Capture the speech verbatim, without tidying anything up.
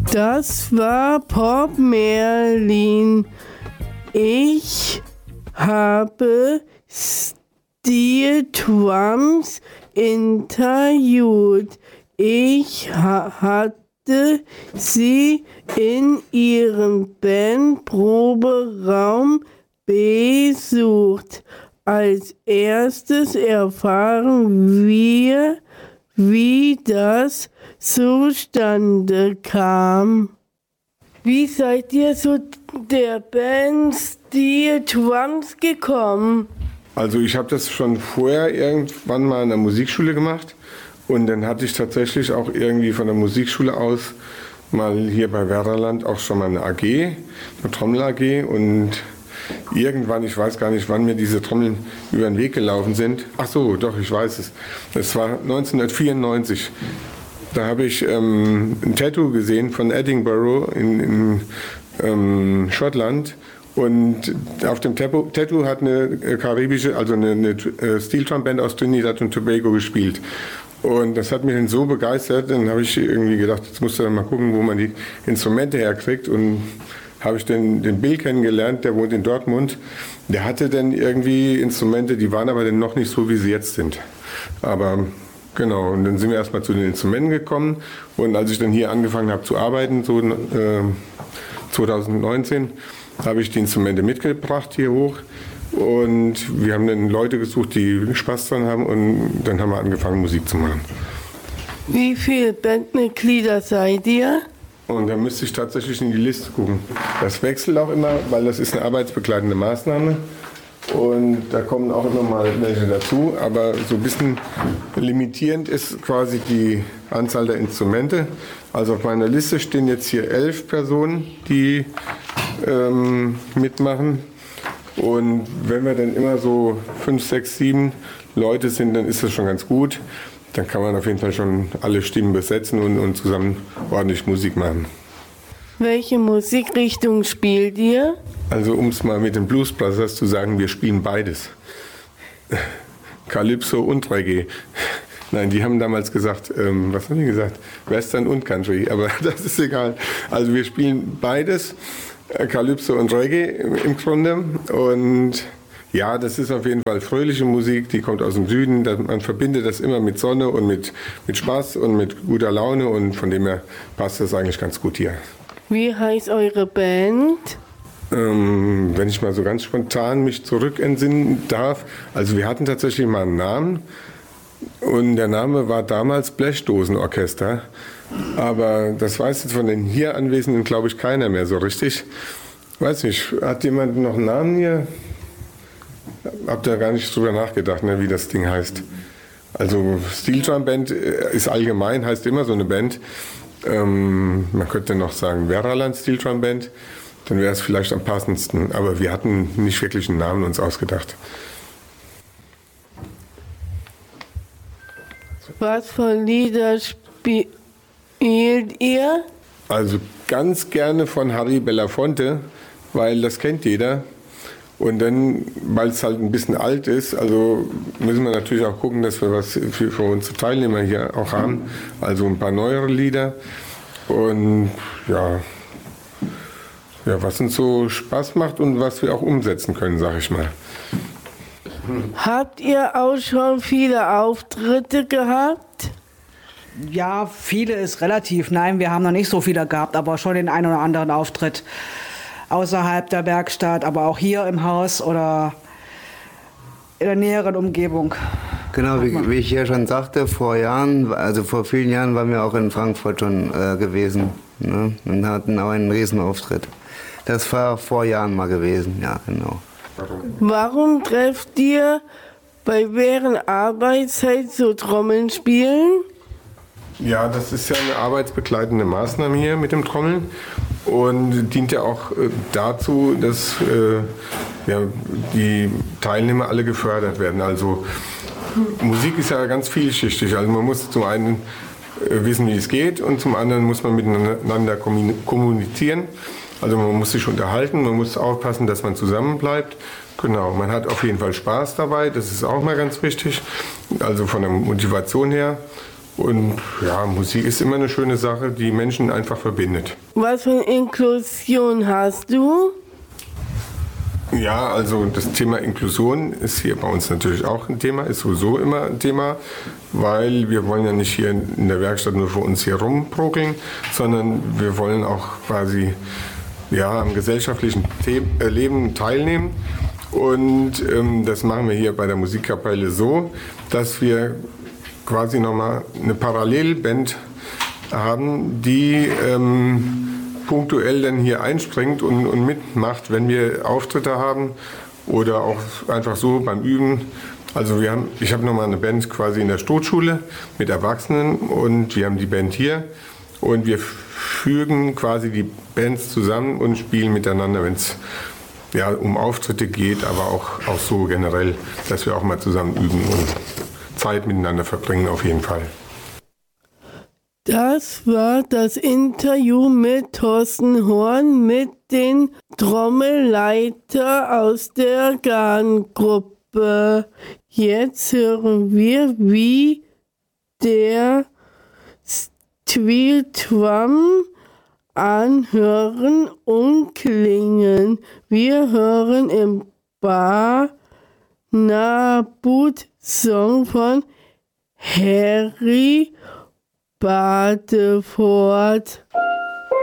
Das war Bob Merlin. Ich habe Steel Drums interviewt. Ich ha- hatte sie in ihrem Bandproberaum besucht. Als erstes erfahren wir, wie das zustande kam. Wie seid ihr zu der Band Steel Drums gekommen? Also ich habe das schon vorher irgendwann mal in der Musikschule gemacht und dann hatte ich tatsächlich auch irgendwie von der Musikschule aus mal hier bei Werderland auch schon mal eine A G, eine Trommel-A G, und irgendwann, ich weiß gar nicht, wann mir diese Trommeln über den Weg gelaufen sind. Ach so, doch, ich weiß es. Das war neunzehnhundertvierundneunzig. Da habe ich ähm, ein Tattoo gesehen von Edinburgh in, in ähm, Schottland. Und auf dem Tattoo, Tattoo hat eine karibische, also eine, eine Steel Drum Band aus Trinidad und Tobago gespielt. Und das hat mich dann so begeistert, dann habe ich irgendwie gedacht, jetzt musst du dann mal gucken, wo man die Instrumente herkriegt. Und habe ich den, den Bill kennengelernt, der wohnt in Dortmund. Der hatte dann irgendwie Instrumente, die waren aber dann noch nicht so, wie sie jetzt sind. Aber genau, und dann sind wir erstmal zu den Instrumenten gekommen. Und als ich dann hier angefangen habe zu arbeiten, so äh, zweitausendneunzehn, habe ich die Instrumente mitgebracht hier hoch. Und wir haben dann Leute gesucht, die Spaß dran haben, und dann haben wir angefangen, Musik zu machen. Wie viele Bandmitglieder seid ihr? Und da müsste ich tatsächlich in die Liste gucken. Das wechselt auch immer, weil das ist eine arbeitsbegleitende Maßnahme. Und da kommen auch immer mal welche dazu. Aber so ein bisschen limitierend ist quasi die Anzahl der Instrumente. Also auf meiner Liste stehen jetzt hier elf Personen, die ähm, mitmachen. Und wenn wir dann immer so fünf, sechs, sieben Leute sind, dann ist das schon ganz gut. Dann kann man auf jeden Fall schon alle Stimmen besetzen und, und zusammen ordentlich Musik machen. Welche Musikrichtung spielt ihr? Also um es mal mit den Blues Brothers zu sagen, wir spielen beides. Calypso und Reggae. Nein, die haben damals gesagt, ähm, was haben die gesagt? Western und Country, aber das ist egal. Also wir spielen beides, äh, Calypso und Reggae im, im Grunde. Und ja, das ist auf jeden Fall fröhliche Musik, die kommt aus dem Süden. Man verbindet das immer mit Sonne und mit, mit Spaß und mit guter Laune, und von dem her passt das eigentlich ganz gut hier. Wie heißt eure Band? Ähm, wenn ich mal so ganz spontan mich zurückentsinnen darf, also wir hatten tatsächlich mal einen Namen, und der Name war damals Blechdosenorchester, aber das weiß jetzt von den hier Anwesenden, glaube ich, keiner mehr so richtig. Weiß nicht, hat jemand noch einen Namen hier? Habt ihr gar nicht drüber nachgedacht, ne, wie das Ding heißt. Also Steel Drum Band ist allgemein, heißt immer so eine Band. Ähm, man könnte noch sagen Werderland Steel Drum Band, dann wäre es vielleicht am passendsten. Aber wir hatten nicht wirklich einen Namen uns ausgedacht. Was für Lieder spielt ihr? Also ganz gerne von Harry Belafonte, weil das kennt jeder. Und dann, weil es halt ein bisschen alt ist, also müssen wir natürlich auch gucken, dass wir was für, für unsere Teilnehmer hier auch haben. Also ein paar neuere Lieder. Und ja, ja, was uns so Spaß macht und was wir auch umsetzen können, sag ich mal. Habt ihr auch schon viele Auftritte gehabt? Ja, viele ist relativ. Nein, wir haben noch nicht so viele gehabt, aber schon den einen oder anderen Auftritt außerhalb der Werkstatt, aber auch hier im Haus oder in der näheren Umgebung. Genau, wie, wie ich ja schon sagte, vor Jahren, also vor vielen Jahren waren wir auch in Frankfurt schon äh, gewesen, ne? Und hatten auch einen Riesenauftritt. Das war vor Jahren mal gewesen, ja, genau. Warum trefft ihr bei während Arbeitszeit so Trommeln spielen? Ja, das ist ja eine arbeitsbegleitende Maßnahme hier mit dem Trommeln und dient ja auch äh, dazu, dass äh, ja, die Teilnehmer alle gefördert werden. Also Musik ist ja ganz vielschichtig. Also man muss zum einen äh, wissen, wie es geht, und zum anderen muss man miteinander kommunizieren. Also man muss sich unterhalten, man muss aufpassen, dass man zusammenbleibt. Genau, man hat auf jeden Fall Spaß dabei, das ist auch mal ganz wichtig, also von der Motivation her. Und ja, Musik ist immer eine schöne Sache, die Menschen einfach verbindet. Was für Inklusion hast du? Ja, also das Thema Inklusion ist hier bei uns natürlich auch ein Thema, ist sowieso immer ein Thema, weil wir wollen ja nicht hier in der Werkstatt nur für uns hier rumprokeln, sondern wir wollen auch quasi ja, am gesellschaftlichen The- äh, Leben teilnehmen. Und ähm, das machen wir hier bei der Musikkapelle so, dass wir quasi nochmal eine Parallelband haben, die ähm, punktuell dann hier einspringt und, und mitmacht, wenn wir Auftritte haben oder auch einfach so beim Üben. Also wir haben, ich habe nochmal eine Band quasi in der Stoßschule mit Erwachsenen und wir haben die Band hier und wir fügen quasi die Bands zusammen und spielen miteinander, wenn es ja, um Auftritte geht, aber auch, auch so generell, dass wir auch mal zusammen üben und Zeit miteinander verbringen auf jeden Fall. Das war das Interview mit Thorsten Horn, mit dem Trommelleiter aus der Garngruppe. Jetzt hören wir, wie der Steel-Drum anhören und klingen. Wir hören im Bar Nabut Song von Harry Badeford.